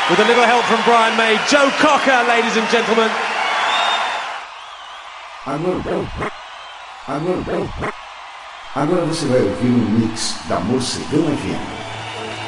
With a little help from Brian May, Joe Cocker, ladies and gentlemen. Agora você vai ouvir um mix da Morcegão FM.